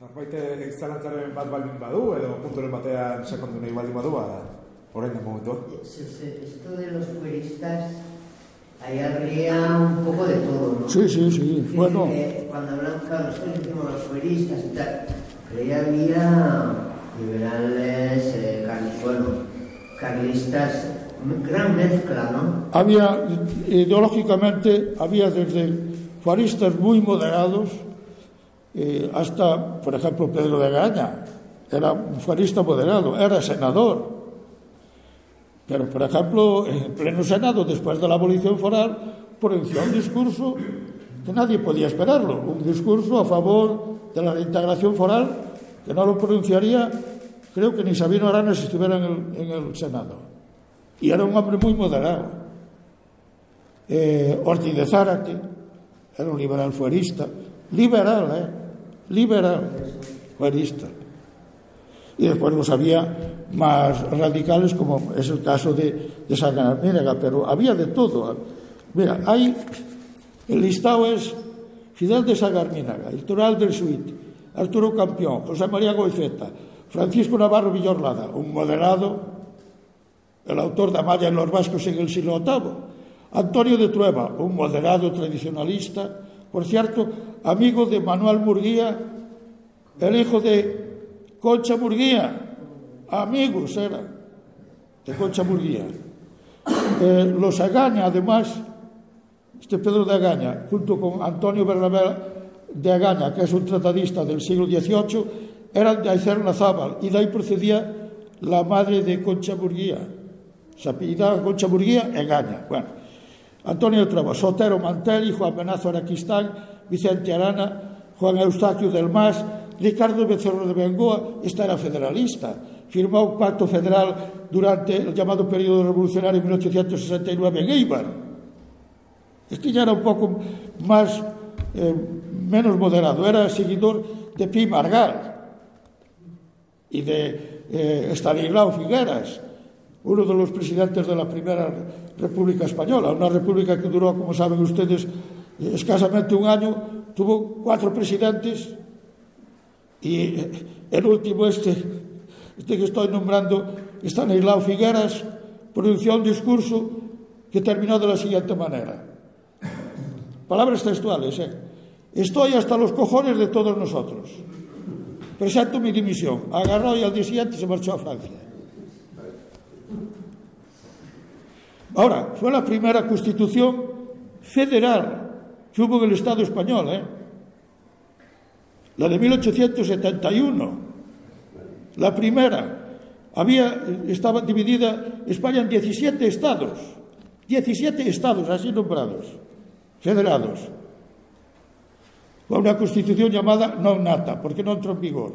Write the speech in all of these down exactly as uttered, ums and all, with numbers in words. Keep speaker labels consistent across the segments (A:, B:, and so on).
A: Norbait zalantzaren bat baldin badu, edo punturen batean sekundu nahi baldin badu, orain den momentu.
B: Esto de los fueristas, ahí habría un poco de todo, ¿no?
C: Sí, sí, sí.
B: Que,
C: bueno.
B: Que cuando hablan, claro, nosotros decimos los fueristas y tal, pero ya había liberales, eh, carlistas, bueno, carlistas, gran mezcla, ¿no?
C: Había, ideológicamente, había desde fueristas muy moderados, Eh, hasta, por ejemplo, Pedro de Gaña era un fuerista moderado, era senador, pero, por ejemplo, en pleno Senado, después de la abolición foral, pronunció un discurso que nadie podía esperarlo, un discurso a favor de la reintegración foral, que no lo pronunciaría, creo que ni Sabino Arana si estuviera en el, en el Senado, y era un hombre muy moderado. eh, Ortiz de Zárate era un liberal fuerista, liberal, ¿eh? liberal, fuerista. Y después los había más radicales, como es el caso de, de Sagarmínega, pero había de todo. Mira, hay, el listado es Fidel de Sagarmínega, el Toral del Suite, Arturo Campión, José María Goizeta, Francisco Navarro Villorlada, un moderado, el autor de Amaya en los Vascos en el siglo octavo, Antonio de Trueba, un moderado tradicionalista, por cierto, amigo de Manuel Murguía, el hijo de Concha Murguía, amigos eran de Concha Murguía. Eh, los Agaña, además, este Pedro de Agaña, junto con Antonio Bernabé de Agaña, que es un tratadista del siglo dieciocho, eran de Aicernazábal, y de ahí procedía la madre de Concha Murguía. Se apellidaba Concha Murguía Agaña. Bueno, Antonio de Trueba, Sotero Mantelli, Juan Benazo Araquistán, Vicente Arana, Juan Eustaquio del Mas, Ricardo Becerro de Bengoa. Esta era federalista, firmó un pacto federal durante el llamado periodo revolucionario en mil ochocientos sesenta y nueve en Eibar. Este ya era un poco más, eh, menos moderado, era seguidor de Pi Margall y de eh, Estanislao Figueras, uno de los presidentes de la primera República Española, una república que duró, como saben ustedes, escasamente un año, tuvo cuatro presidentes, y el último, este, este que estoy nombrando, Estanislao Figueras, pronunció un discurso que terminó de la siguiente manera. Palabras textuales, ¿eh? Estoy hasta los cojones de todos nosotros. Presento mi dimisión. Agarró y al día siguiente se marchó a Francia. Ahora, fue la primera constitución federal que hubo en el Estado español, ¿eh? La de mil ochocientos setenta y uno. La primera. Había, estaba dividida España en diecisiete estados. diecisiete estados así nombrados, federados. Fue una constitución llamada non nata, porque no entró en vigor.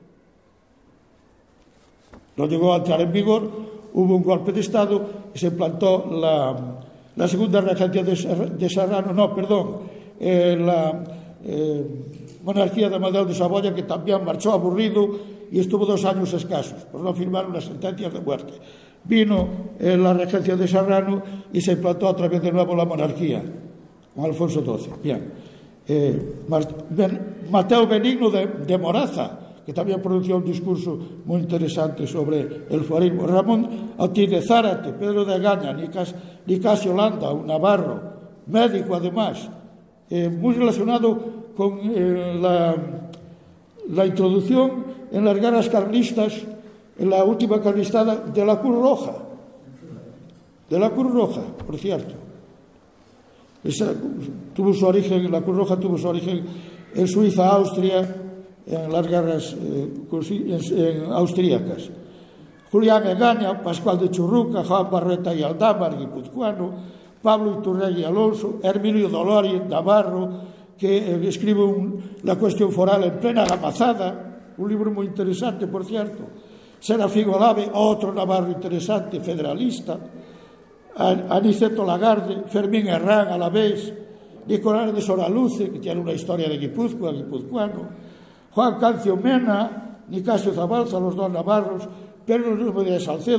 C: No llegó a entrar en vigor. Hubo un golpe de Estado y se implantó la, la segunda regencia de, de Serrano, no, perdón, eh, la eh, monarquía de Amadeo de Saboya, que también marchó aburrido y estuvo dos años escasos por no firmar unas sentencias de muerte. Vino eh, la regencia de Serrano y se implantó otra vez de nuevo la monarquía, con Alfonso doce. Bien. Eh, Mateo Benigno de, de Moraza, que también pronunció un discurso muy interesante sobre el fuerismo. Ramón Ortiz de Zárate, Pedro de Agaña, Nicasio Landa, un navarro, médico además, eh, muy relacionado con eh, la, la introducción en las guerras carlistas, en la última carlistada de la Cruz Roja, de la Cruz Roja, por cierto. Esa, tuvo su origen, la Cruz Roja tuvo su origen en Suiza, Austria, en las guerras eh, austríacas. Julián Egaña, Pascual de Churruca, Juan Barreta y Aldamar, guipuzcoano, Pablo Iturregui Alonso, Herminio Dolori, navarro, que eh, escribe un, La cuestión foral en plena gamazada, un libro muy interesante, por cierto. Serafín Olave, otro navarro interesante, federalista. Aniceto Lagarde, Fermín Herrán, alavés, Nicolás de Soraluce, que tiene una historia de Guipúzcoa, guipuzcoano, Juan Cancio Mena, Nicasio Zabalza, los dos navarros, Pedro de Salcedo,